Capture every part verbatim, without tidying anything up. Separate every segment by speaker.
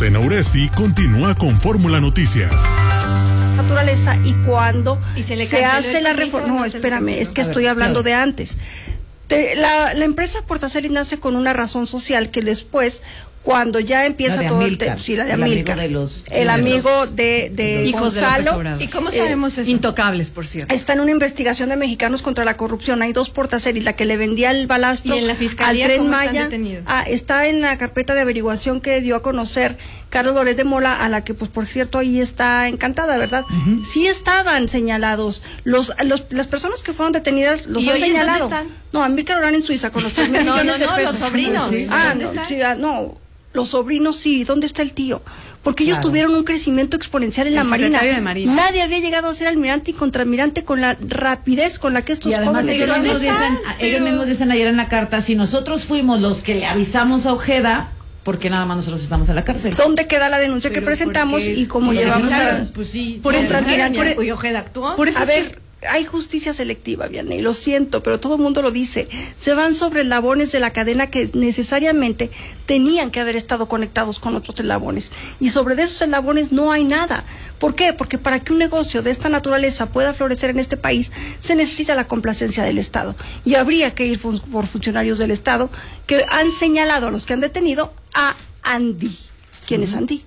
Speaker 1: Azucena Uresti continúa con Fórmula Noticias.
Speaker 2: Naturaleza y cuando
Speaker 3: y se, le
Speaker 2: se hace la reforma, no, espérame, es que estoy hablando de antes. Te, la, la empresa Portacelis nace con una razón social que después, cuando ya empieza todo
Speaker 4: Amílcar,
Speaker 2: el te, sí, la de
Speaker 4: el
Speaker 2: Amílcar,
Speaker 4: amigo de los,
Speaker 2: el
Speaker 4: de
Speaker 2: amigo
Speaker 4: los,
Speaker 2: de, de
Speaker 3: hijos
Speaker 2: Gonzalo.
Speaker 3: de ¿Y cómo sabemos eh, eso? Intocables, por cierto.
Speaker 2: Está en una investigación de Mexicanos contra la Corrupción. Hay dos Portacelis, la que le vendía el balastro
Speaker 3: ¿Y en la fiscalía
Speaker 2: al Tren
Speaker 3: cómo
Speaker 2: Maya.
Speaker 3: están detenidos?
Speaker 2: Ah, está en la carpeta de averiguación que dio a conocer Carlos Loret de Mola, a la que, pues, por cierto, ahí está encantada, ¿verdad? Uh-huh. Sí estaban señalados. Los, los, las personas que fueron detenidas los
Speaker 3: ¿Y
Speaker 2: han señalado.
Speaker 3: ¿Dónde están?
Speaker 2: No, Amílcar Orán en Suiza con los tres mil
Speaker 3: no,
Speaker 2: millones
Speaker 3: no, no,
Speaker 2: de pesos.
Speaker 3: los sobrinos.
Speaker 2: Sí. Ah, no, sí, no, los sobrinos sí. ¿Dónde está el tío? Porque ellos claro. tuvieron un crecimiento exponencial en
Speaker 3: el
Speaker 2: la Marina.
Speaker 3: de Marina.
Speaker 2: Nadie había llegado a ser almirante y contraalmirante con la rapidez con la que estos
Speaker 4: y además
Speaker 2: jóvenes
Speaker 4: ellos mismos, dicen,
Speaker 3: Pero...
Speaker 4: ellos mismos dicen ayer en la carta, si nosotros fuimos los que le avisamos a Ojeda, porque nada más nosotros estamos en la cárcel.
Speaker 2: ¿Dónde queda la denuncia que presentamos y cómo sí, llevamos a...
Speaker 4: Pues sí,
Speaker 2: por
Speaker 4: sí,
Speaker 2: eso,
Speaker 3: por, y Ojeda actuó.
Speaker 2: Por eso a es ver, que... hay justicia selectiva, Vianney, lo siento, pero todo el mundo lo dice. Se van sobre eslabones de la cadena que necesariamente tenían que haber estado conectados con otros eslabones. Y sobre de esos eslabones no hay nada. ¿Por qué? Porque para que un negocio de esta naturaleza pueda florecer en este país, se necesita la complacencia del Estado. Y habría que ir por, por funcionarios del Estado que han señalado a los que han detenido a Andy. ¿Quién uh-huh. es Andy?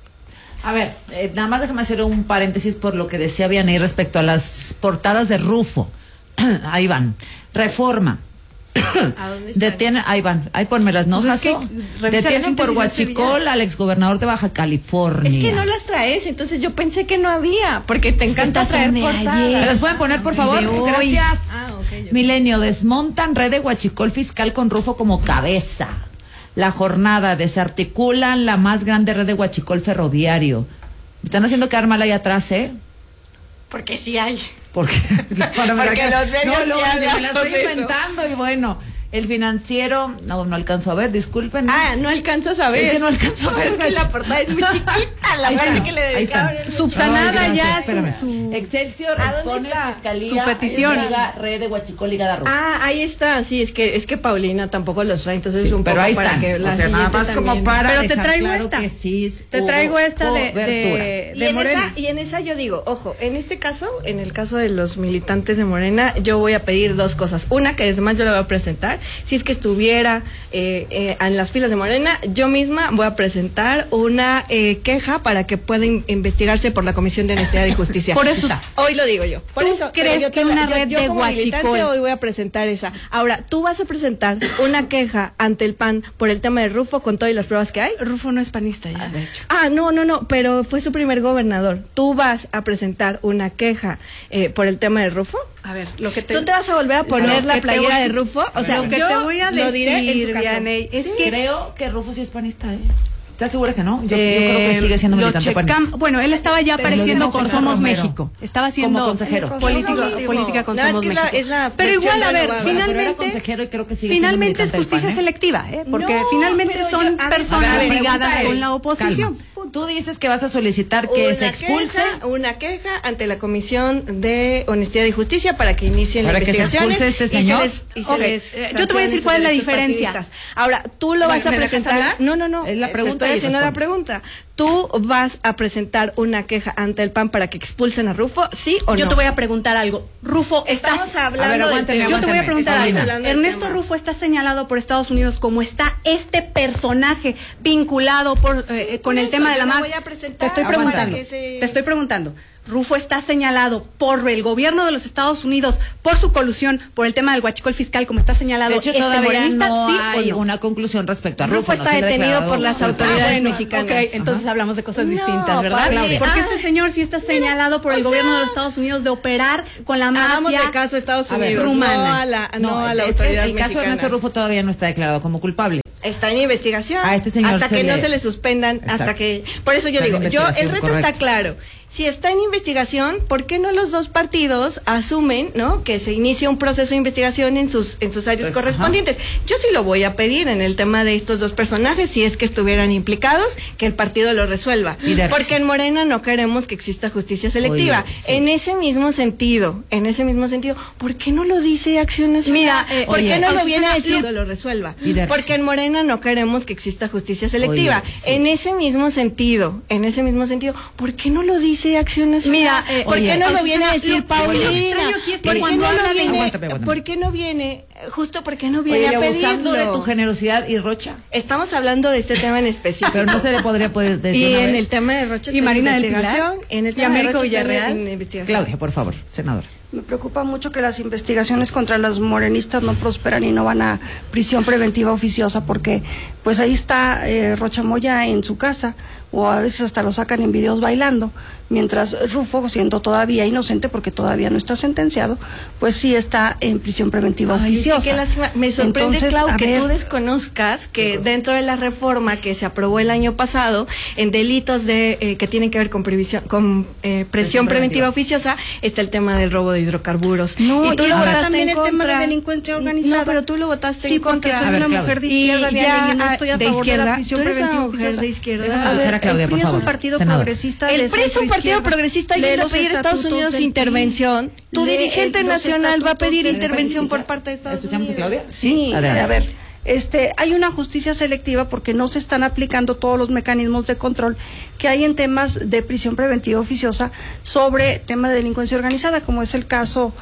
Speaker 4: A ver, eh, nada más déjame hacer un paréntesis por lo que decía Vianney respecto a las portadas de Rufo. Ahí van. Reforma.
Speaker 3: ¿A dónde
Speaker 4: Detienen, ahí van, ahí pónmelas, ¿no?
Speaker 3: Pues es que
Speaker 4: detienen por Huachicol al exgobernador de Baja California.
Speaker 3: Es que no las traes, entonces yo pensé que no había, porque te encanta traer portadas.
Speaker 4: ¿Las pueden poner, por favor? Gracias. Ah, okay, Milenio, desmontan red de Huachicol fiscal con Rufo como cabeza. La jornada, desarticulan la más grande red de Huachicol ferroviario. Me están haciendo quedar mal ahí atrás, ¿eh?
Speaker 3: Porque sí hay.
Speaker 4: Porque, para
Speaker 3: Porque los medios
Speaker 4: no, no,
Speaker 3: sí
Speaker 4: me la estoy inventando y bueno, el financiero, no, no alcanzo a ver, disculpen.
Speaker 3: Ah, no alcanzas a ver.
Speaker 4: Es que no alcanzo a ver.
Speaker 3: Es que la portada es muy chiquita, la parte que le dedicaron.
Speaker 2: Subsanada
Speaker 4: no,
Speaker 2: ya
Speaker 4: su, su... Excelsior expone Fiscalía
Speaker 3: su petición.
Speaker 4: Liga, red de Huachicol Ligada Roja.
Speaker 3: Ah, ahí está, sí, es que es que Paulina tampoco los trae, entonces sí, un
Speaker 4: pero
Speaker 3: poco
Speaker 4: ahí
Speaker 3: para
Speaker 4: están.
Speaker 3: que la
Speaker 4: o sea, nada más
Speaker 3: también.
Speaker 4: como para
Speaker 2: pero te traigo
Speaker 4: claro
Speaker 2: esta.
Speaker 4: Que sí
Speaker 2: te traigo esta de, de,
Speaker 3: y
Speaker 2: de
Speaker 3: en
Speaker 2: Morena.
Speaker 3: Esa, y en esa yo digo, ojo, en este caso, en el caso de los militantes de Morena, yo voy a pedir dos cosas. Una, que además yo la voy a presentar, si es que estuviera eh, eh, en las filas de Morena, yo misma voy a presentar una eh, queja para que pueda in investigarse por la Comisión de Honestidad y Justicia.
Speaker 2: Por eso
Speaker 3: hoy lo digo yo. Por
Speaker 2: ¿Tú
Speaker 3: eso
Speaker 2: crees
Speaker 3: yo
Speaker 2: que una red
Speaker 3: yo, yo
Speaker 2: de
Speaker 3: como
Speaker 2: Huachicol
Speaker 3: hoy voy a presentar esa? Ahora, tú vas a presentar una queja ante el P A N por el tema de Rufo con todas las pruebas que hay.
Speaker 2: Rufo no es panista ya, de hecho.
Speaker 3: Ah, no, no, no, pero fue su primer gobernador. ¿Tú vas a presentar una queja eh, por el tema de Rufo?
Speaker 2: A ver, lo que te...
Speaker 3: ¿Tú te vas a volver a poner la playera voy... de Rufo? O sea,
Speaker 2: lo que
Speaker 3: yo
Speaker 2: te voy a
Speaker 3: lo diré en su caso.
Speaker 2: Vianney, es
Speaker 4: sí,
Speaker 2: que
Speaker 4: creo que Rufo sí es panista, ¿eh? ¿Estás segura que no? Yo, eh, yo creo que sigue siendo militante panista.
Speaker 2: Bueno, él estaba ya apareciendo con Somos
Speaker 4: Romero.
Speaker 2: México. Estaba haciendo
Speaker 4: como consejero.
Speaker 2: Política, política con no, Somos es que México. Es la, es la pero igual, a ver, nueva, finalmente,
Speaker 4: consejero y creo que sigue
Speaker 2: finalmente es justicia
Speaker 4: PAN, ¿eh?
Speaker 2: selectiva, ¿eh? Porque
Speaker 3: no,
Speaker 2: finalmente son
Speaker 3: yo,
Speaker 2: personas
Speaker 4: ver,
Speaker 2: ligadas
Speaker 4: es,
Speaker 2: con la oposición.
Speaker 4: Calma. Tú dices que vas a solicitar que
Speaker 3: una
Speaker 4: se expulse
Speaker 3: queja, una queja ante la Comisión de Honestidad y Justicia para que inicien
Speaker 4: para
Speaker 3: las investigaciones.
Speaker 4: Que se expulse este señor.
Speaker 3: Y se les, y se
Speaker 2: okay.
Speaker 3: les
Speaker 2: eh, yo te voy a decir cuál es la diferencia.
Speaker 3: Ahora, tú lo vas a presentar. No, no, no.
Speaker 4: Es la pregunta.
Speaker 3: Te estoy haciendo la pregunta. ¿Tú vas a presentar una queja ante el P A N para que expulsen a Rufo? ¿Sí o no?
Speaker 2: Yo te voy a preguntar algo. Rufo,
Speaker 3: estamos
Speaker 2: estás...
Speaker 3: hablando.
Speaker 4: A ver, aguántame,
Speaker 2: yo te voy a preguntar algo. Ernesto
Speaker 3: tema.
Speaker 2: Rufo está señalado por Estados Unidos como está este personaje vinculado por sí, eh, con el
Speaker 3: eso,
Speaker 2: tema de la mafia.
Speaker 3: Te
Speaker 2: estoy preguntando.
Speaker 3: Se...
Speaker 2: Te estoy preguntando. Rufo está señalado por el gobierno de los Estados Unidos por su colusión por el tema del huachicol fiscal, como está señalado.
Speaker 4: De hecho,
Speaker 2: este
Speaker 4: todavía no
Speaker 2: ¿sí
Speaker 4: hay
Speaker 2: no?
Speaker 4: una conclusión respecto a
Speaker 3: Rufo.
Speaker 4: Rufo.
Speaker 3: Rufo está
Speaker 4: no
Speaker 3: detenido por las autoridades
Speaker 2: ah, bueno,
Speaker 3: mexicanas.
Speaker 2: Okay, entonces Ajá. hablamos de cosas
Speaker 3: no,
Speaker 2: distintas, ¿verdad?
Speaker 3: Claudia.
Speaker 2: Porque
Speaker 3: ah,
Speaker 2: este señor sí está señalado por el gobierno
Speaker 3: sea,
Speaker 2: de los Estados Unidos de operar con la mafia.
Speaker 3: Hagamos de caso a Estados Unidos,
Speaker 2: a ver, rumana.
Speaker 3: no a la, no, no a la
Speaker 4: es
Speaker 3: autoridad
Speaker 4: el
Speaker 3: mexicana.
Speaker 4: caso de Ernesto Rufo todavía no está declarado como culpable.
Speaker 3: Está en investigación.
Speaker 4: A este señor
Speaker 3: hasta
Speaker 4: se
Speaker 3: que
Speaker 4: le...
Speaker 3: no se le suspendan,
Speaker 4: Exacto.
Speaker 3: hasta que... Por eso yo
Speaker 4: está
Speaker 3: digo, yo el reto
Speaker 4: correcto.
Speaker 3: está claro. Si está en investigación, ¿por qué no los dos partidos asumen, ¿no? Que se inicie un proceso de investigación en sus en sus áreas pues, correspondientes. Ajá. Yo sí lo voy a pedir en el tema de estos dos personajes, si es que estuvieran implicados, que el partido lo resuelva. De... Porque en Morena no queremos que exista justicia selectiva. Oye, sí. En ese mismo sentido, en ese mismo sentido, ¿por qué no lo dice Acción Nacional?
Speaker 2: Mira, eh,
Speaker 3: ¿por
Speaker 2: oye,
Speaker 3: qué no
Speaker 2: lo
Speaker 3: viene a decir lo resuelva? De... Porque en Morena Morena no queremos que exista justicia selectiva.
Speaker 4: Oye, sí.
Speaker 3: En ese mismo sentido, en ese mismo sentido, ¿por qué no lo dice Acción Nacional?
Speaker 2: Mira, eh,
Speaker 3: ¿por
Speaker 2: oye,
Speaker 3: qué no
Speaker 2: Azucena,
Speaker 3: lo viene a decir
Speaker 2: lo-
Speaker 3: Paulina?
Speaker 2: lo extraño aquí es que
Speaker 3: ¿Por qué
Speaker 2: cuando
Speaker 3: no
Speaker 2: habla
Speaker 3: lo
Speaker 2: de-
Speaker 3: viene?
Speaker 4: Aguántame, aguántame.
Speaker 3: ¿Por qué no viene? Justo porque no viene
Speaker 4: Oye,
Speaker 3: a pedirlo.
Speaker 4: abusando de tu generosidad y Rocha.
Speaker 3: Estamos hablando de este tema en específico.
Speaker 4: Pero no se le podría poder decir.
Speaker 3: Y
Speaker 4: una
Speaker 3: en
Speaker 4: vez.
Speaker 3: el tema de Rocha
Speaker 5: Y
Speaker 3: está en
Speaker 5: Marina del
Speaker 3: investigación,
Speaker 5: Pilar.
Speaker 3: en el
Speaker 5: Y
Speaker 3: tema de
Speaker 5: Américo
Speaker 3: Rocha está
Speaker 5: Villarreal.
Speaker 3: en investigación.
Speaker 4: Claudia, por favor, senadora.
Speaker 2: Me preocupa mucho que las investigaciones contra los morenistas no prosperan y no van a prisión preventiva oficiosa, porque pues ahí está eh, Rocha Moya en su casa, o a veces hasta lo sacan en videos bailando, mientras Rufo, siendo todavía inocente porque todavía no está sentenciado, pues sí está en prisión preventiva
Speaker 3: Ay,
Speaker 2: oficiosa.
Speaker 3: sí, qué lástima. Me sorprende,
Speaker 2: Entonces,
Speaker 3: Clau,
Speaker 2: a
Speaker 3: que
Speaker 2: ver,
Speaker 3: tú desconozcas que dentro de la reforma que se aprobó el año pasado en delitos de eh, que tienen que ver con, previsión, con eh, presión preventiva oficiosa está el tema del robo de hidrocarburos.
Speaker 2: No,
Speaker 3: y tú
Speaker 2: y
Speaker 3: lo
Speaker 2: está
Speaker 3: votaste
Speaker 2: también
Speaker 3: en
Speaker 2: el tema de
Speaker 3: contra.
Speaker 2: delincuencia organizada.
Speaker 3: No, pero tú lo votaste
Speaker 2: Sí,
Speaker 3: en contra.
Speaker 2: porque soy
Speaker 4: A ver,
Speaker 2: una
Speaker 4: Claudia.
Speaker 2: mujer de
Speaker 3: Y
Speaker 2: izquierda,
Speaker 3: ya,
Speaker 2: Vianney, y no
Speaker 3: ah,
Speaker 2: estoy a
Speaker 3: de
Speaker 2: favor de
Speaker 3: izquierda.
Speaker 2: la prisión
Speaker 3: Tú eres una
Speaker 2: preventiva
Speaker 3: mujer
Speaker 2: oficiosa.
Speaker 3: de izquierda.
Speaker 2: A
Speaker 4: Escuchar
Speaker 2: ver,
Speaker 4: a Claudia,
Speaker 2: el
Speaker 4: por
Speaker 2: P R I es un
Speaker 4: favor.
Speaker 2: partido
Speaker 4: Senadora.
Speaker 2: progresista.
Speaker 3: El
Speaker 2: de
Speaker 3: P R I es un
Speaker 2: centro
Speaker 3: partido
Speaker 2: izquierda.
Speaker 3: progresista
Speaker 2: Lee
Speaker 3: yendo a
Speaker 2: los
Speaker 3: pedir a Estados
Speaker 2: estatutos
Speaker 3: Unidos
Speaker 2: del
Speaker 3: intervención. Tu
Speaker 2: Lee,
Speaker 3: dirigente
Speaker 2: eh, los
Speaker 3: nacional va a
Speaker 2: estatutos
Speaker 3: pedir
Speaker 2: del
Speaker 3: intervención
Speaker 2: P R I.
Speaker 3: por parte de Estados
Speaker 4: ¿Escuchamos a
Speaker 3: Unidos.
Speaker 4: Claudia?
Speaker 2: Sí,
Speaker 4: Adelante.
Speaker 2: a ver, este, hay una justicia selectiva porque no se están aplicando todos los mecanismos de control que hay en temas de prisión preventiva oficiosa sobre temas de delincuencia organizada, como es el caso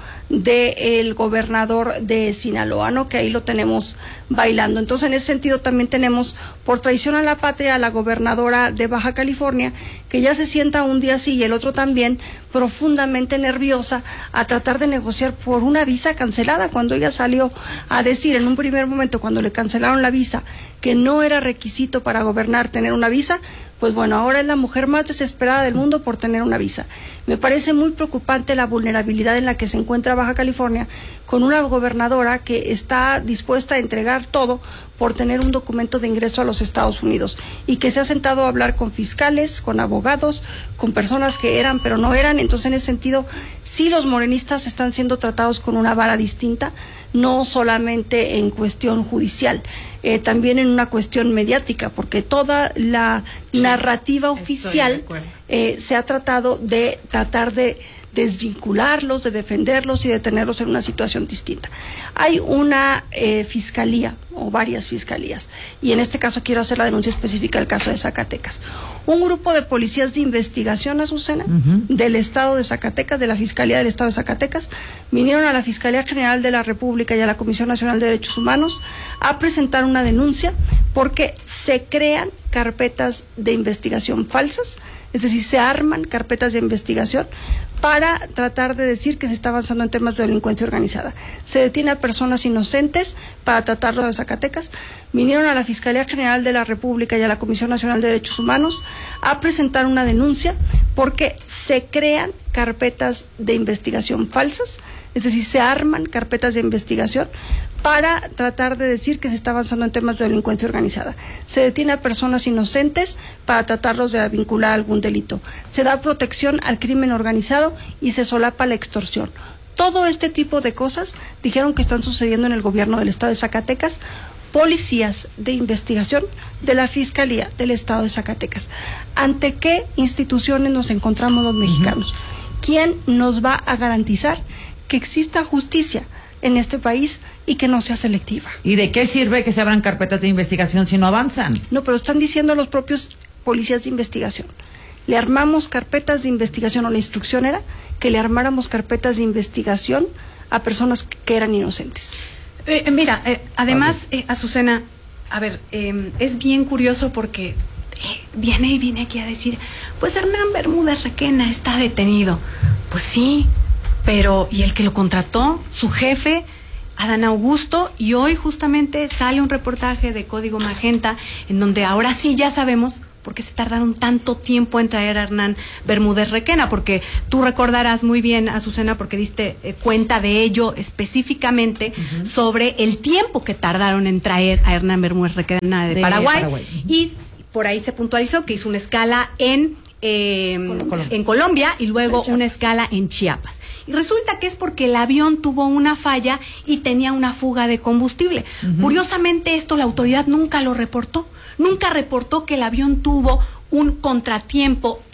Speaker 2: del gobernador de Sinaloa, ¿no? Que ahí lo tenemos bailando. Entonces, en ese sentido también tenemos por traición a la patria a la gobernadora de Baja California, que ya se sienta un día sí y el otro también profundamente nerviosa a tratar de negociar por una visa cancelada, cuando ella salió a decir en un primer momento, cuando le cancelaron la visa, que no era requisito para gobernar tener una visa. Pues bueno, ahora es la mujer más desesperada del mundo por tener una visa. Me parece muy preocupante la vulnerabilidad en la que se encuentra Baja California, con una gobernadora que está dispuesta a entregar todo por tener un documento de ingreso a los Estados Unidos, y que se ha sentado a hablar con fiscales, con abogados, con personas que eran pero no eran. Entonces, en ese sentido, sí los morenistas están siendo tratados con una vara distinta, no solamente en cuestión judicial, eh, también en una cuestión mediática, porque toda la narrativa oficial eh, se ha tratado de tratar de desvincularlos, de defenderlos y de tenerlos en una situación distinta. Hay una eh, fiscalía o varias fiscalías, y en este caso quiero hacer la denuncia específica del caso de Zacatecas. Un grupo de policías de investigación, Azucena, uh-huh. del Estado de Zacatecas, de la Fiscalía del Estado de Zacatecas, vinieron a la Fiscalía General de la República y a la Comisión Nacional de Derechos Humanos a presentar una denuncia porque se crean carpetas de investigación falsas, es decir, se arman carpetas de investigación para tratar de decir que se está avanzando en temas de delincuencia organizada. Se detiene a personas inocentes para tratarlo de Zacatecas. Vinieron a la Fiscalía General de la República y a la Comisión Nacional de Derechos Humanos a presentar una denuncia porque se crean carpetas de investigación falsas, es decir, se arman carpetas de investigación para tratar de decir que se está avanzando en temas de delincuencia organizada. Se detiene a personas inocentes para tratarlos de vincular a algún delito. Se da protección al crimen organizado y se solapa la extorsión. Todo este tipo de cosas dijeron que están sucediendo en el gobierno del Estado de Zacatecas. Policías de investigación de la Fiscalía del Estado de Zacatecas. ¿Ante qué instituciones nos encontramos los mexicanos? ¿Quién nos va a garantizar que exista justicia en este país y que no sea selectiva?
Speaker 4: ¿Y de qué sirve que se abran carpetas de investigación si no avanzan?
Speaker 2: No, pero están diciendo los propios policías de investigación. Le armamos carpetas de investigación, o la instrucción era que le armáramos carpetas de investigación a personas que eran inocentes.
Speaker 5: Eh, mira, eh, además, eh, Azucena, a ver, eh, es bien curioso porque eh, viene y viene aquí a decir, pues Hernán Bermúdez Requena está detenido. Pues sí, pero ¿y el que lo contrató? Su jefe, Adán Augusto, y hoy justamente sale un reportaje de Código Magenta en donde ahora sí ya sabemos por qué se tardaron tanto tiempo en traer a Hernán Bermúdez Requena, porque tú recordarás muy bien, Azucena, porque diste eh, cuenta de ello específicamente, uh-huh. sobre el tiempo que tardaron en traer a Hernán Bermúdez Requena de, de Paraguay, Paraguay. Uh-huh. Y por ahí se puntualizó que hizo una escala en Eh, Colombia. en Colombia y luego una escala en Chiapas. Y resulta que es porque el avión tuvo una falla y tenía una fuga de combustible. Uh-huh. Curiosamente esto la autoridad nunca lo reportó. Nunca reportó que el avión tuvo un contratiempo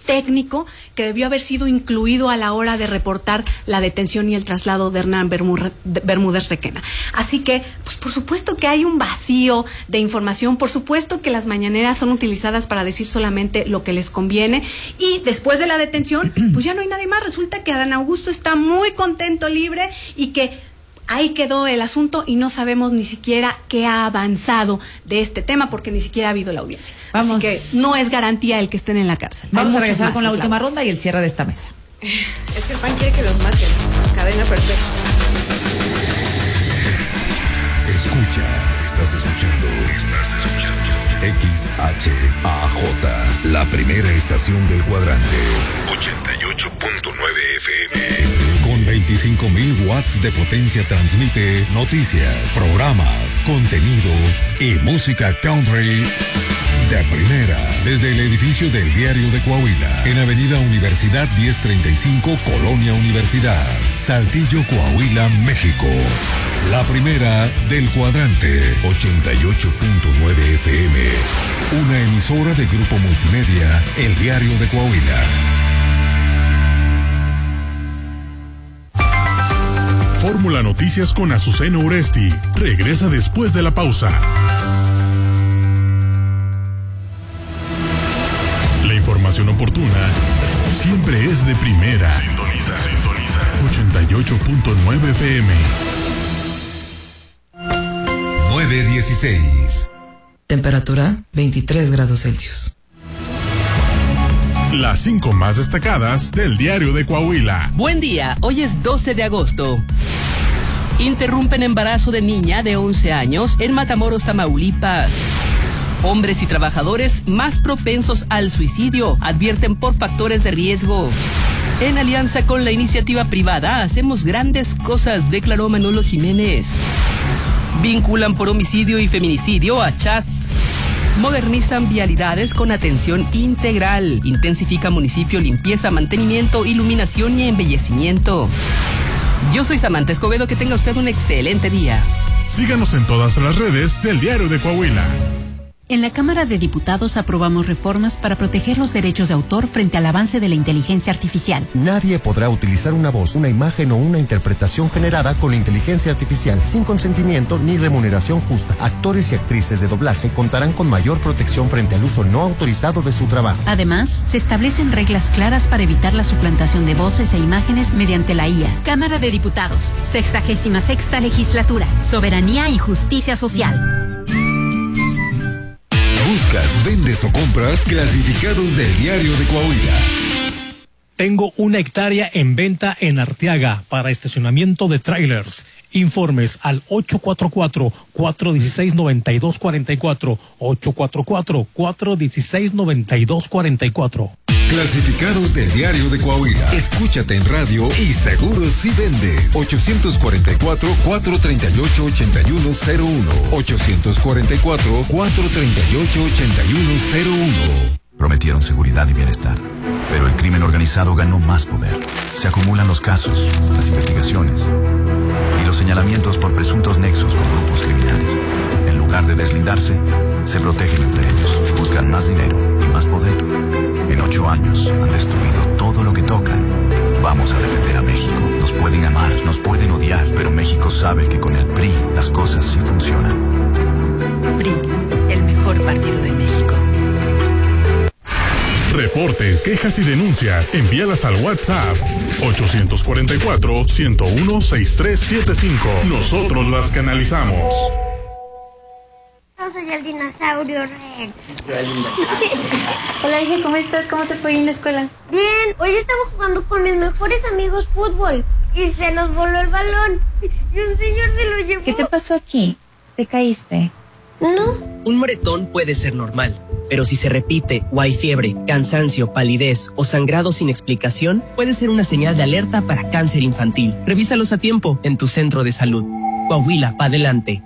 Speaker 5: técnico que debió haber sido incluido a la hora de reportar la detención y el traslado de Hernán Bermúdez Requena. Así que, pues por supuesto que hay un vacío de información, por supuesto que las mañaneras son utilizadas para decir solamente lo que les conviene, y después de la detención, pues ya no hay nadie más. Resulta que Adán Augusto está muy contento, libre, y que ahí quedó el asunto y no sabemos ni siquiera qué ha avanzado de este tema porque ni siquiera ha habido la audiencia. Vamos. Así que no es garantía el que estén en la cárcel.
Speaker 4: Vamos a regresar con la última ronda y el cierre de esta mesa.
Speaker 3: Es que el P A N quiere que los maten. Cadena perfecta.
Speaker 6: Escucha, estás escuchando, estás escuchando X H A J, la primera estación del cuadrante. ochenta y ocho punto nueve F M. Con veinticinco mil watts de potencia transmite noticias, programas, contenido y música country de primera. Desde el edificio del Diario de Coahuila, en Avenida Universidad diez treinta y cinco, Colonia Universidad, Saltillo, Coahuila, México. La primera del cuadrante, ochenta y ocho punto nueve F M. Una emisora de Grupo Multimedia, El Diario de Coahuila.
Speaker 1: Fórmula Noticias con Azucena Uresti regresa después de la pausa. La información oportuna siempre es de primera. Sintoniza, sintoniza. ochenta y ocho punto nueve F M.
Speaker 6: nueve dieciséis.
Speaker 7: Temperatura veintitrés grados Celsius.
Speaker 1: Las cinco más destacadas del Diario de Coahuila.
Speaker 8: Buen día, hoy es doce de agosto. Interrumpen embarazo de niña de once años en Matamoros, Tamaulipas. Hombres y trabajadores más propensos al suicidio advierten por factores de riesgo. En alianza con la iniciativa privada hacemos grandes cosas, declaró Manolo Jiménez. Vinculan por homicidio y feminicidio a Chaz. Modernizan vialidades con atención integral. Intensifica municipio limpieza, mantenimiento, iluminación y embellecimiento. Yo soy Samantha Escobedo, que tenga usted un excelente día.
Speaker 1: Síganos en todas las redes del Diario de Coahuila.
Speaker 9: En la Cámara de Diputados aprobamos reformas para proteger los derechos de autor frente al avance de la inteligencia artificial.
Speaker 10: Nadie podrá utilizar una voz, una imagen o una interpretación generada con inteligencia artificial sin consentimiento ni remuneración justa. Actores y actrices de doblaje contarán con mayor protección frente al uso no autorizado de su trabajo.
Speaker 9: Además, se establecen reglas claras para evitar la suplantación de voces e imágenes mediante la I A. Cámara de Diputados, sexagésima sexta legislatura, soberanía y justicia social.
Speaker 6: Buscas, vendes o compras clasificados del Diario de Coahuila.
Speaker 11: Tengo una hectárea en venta en Arteaga para estacionamiento de trailers. Informes al ocho cuatro cuatro, cuatro uno seis, nueve dos cuatro cuatro, ocho cuatro cuatro, cuatro uno seis, nueve dos cuatro cuatro.
Speaker 6: Clasificados del Diario de Coahuila. Escúchate en radio y seguro si vende. ochocientos cuarenta y cuatro, cuatrocientos treinta y ocho, ochenta y uno cero uno. ochocientos cuarenta y cuatro, cuatrocientos treinta y ocho, ochenta y uno cero uno.
Speaker 12: Prometieron seguridad y bienestar, pero el crimen organizado ganó más poder. Se acumulan los casos, las investigaciones y los señalamientos por presuntos nexos con grupos criminales. En lugar de deslindarse, se protegen entre ellos, buscan más dinero y más poder. En ocho años han destruido todo lo que tocan. Vamos a defender a México. Nos pueden amar, nos pueden odiar, pero México sabe que con el P R I las cosas sí funcionan.
Speaker 9: P R I, el mejor partido de México.
Speaker 1: Reportes, quejas y denuncias, envíalas al WhatsApp ochocientos cuarenta y cuatro, ciento uno, sesenta y tres setenta y cinco. Nosotros las canalizamos.
Speaker 13: Yo soy el dinosaurio Rex.
Speaker 14: Hola, hija, ¿cómo estás? ¿Cómo te fue en la escuela?
Speaker 13: Bien, hoy estaba jugando con mis mejores amigos fútbol y se nos voló el balón y un señor se lo llevó.
Speaker 14: ¿Qué te pasó aquí? ¿Te caíste?
Speaker 13: No.
Speaker 8: Un moretón puede ser normal, pero si se repite o hay fiebre, cansancio, palidez o sangrado sin explicación, puede ser una señal de alerta para cáncer infantil. Revísalos a tiempo en tu centro de salud. Coahuila, pa' adelante.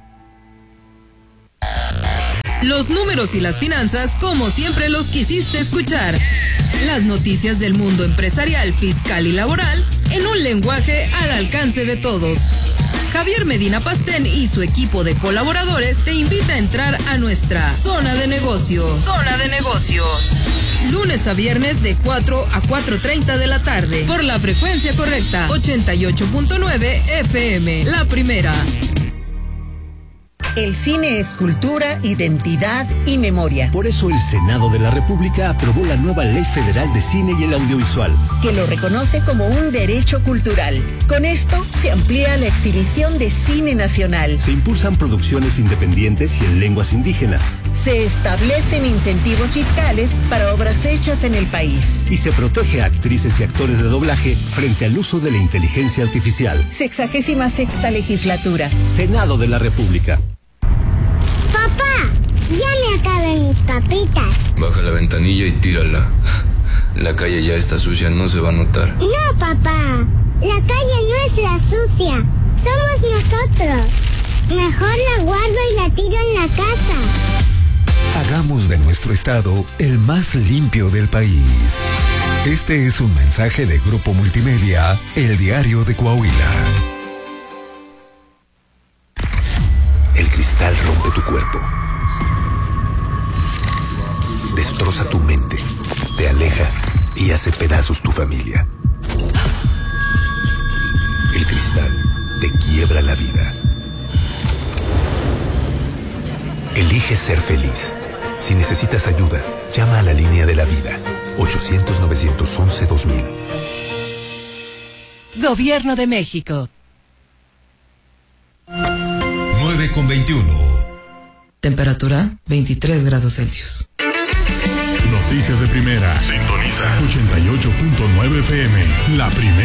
Speaker 15: Los números y las finanzas como siempre los quisiste escuchar. Las noticias del mundo empresarial, fiscal y laboral en un lenguaje al alcance de todos. Javier Medina Pastén y su equipo de colaboradores te invita a entrar a nuestra Zona de Negocios. Zona de Negocios. lunes a viernes de cuatro a cuatro treinta de la tarde, por la frecuencia correcta, ochenta y ocho punto nueve F M, la primera.
Speaker 16: El cine es cultura, identidad y memoria.
Speaker 17: Por eso el Senado de la República aprobó la nueva Ley Federal de Cine y el Audiovisual,
Speaker 16: que lo reconoce como un derecho cultural. Con esto se amplía la exhibición de cine nacional.
Speaker 17: Se impulsan producciones independientes y en lenguas indígenas.
Speaker 16: Se establecen incentivos fiscales para obras hechas en el país.
Speaker 17: Y se protege a actrices y actores de doblaje frente al uso de la inteligencia artificial.
Speaker 16: Sexagésima sexta legislatura.
Speaker 17: Senado de la República.
Speaker 13: Papá, ya me acabé mis papitas.
Speaker 18: Baja la ventanilla y tírala. La calle ya está sucia, no se va a notar.
Speaker 13: No, papá. La calle no es la sucia. Somos nosotros. Mejor la guardo y la tiro en la casa.
Speaker 6: Hagamos de nuestro estado el más limpio del país. Este es un mensaje de Grupo Multimedia, El Diario de Coahuila.
Speaker 12: El cristal rompe tu cuerpo. Destroza tu mente. Te aleja y hace pedazos tu familia. El cristal te quiebra la vida. Elige ser feliz. Si necesitas ayuda, llama a la línea de la vida. ochocientos, novecientos once, dos mil.
Speaker 15: Gobierno de México.
Speaker 6: nueve con veintiuno.
Speaker 7: Temperatura veintitrés grados Celsius.
Speaker 1: Noticias de primera. Sintoniza ochenta y ocho punto nueve F M. La primera.